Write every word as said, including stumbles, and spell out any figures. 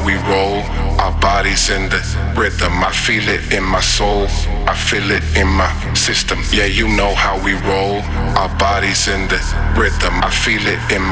we roll. Our bodies in the rhythm. I feel it in my soul. I feel it in my system. Yeah, you know how we roll. Our bodies in the rhythm. I feel it in my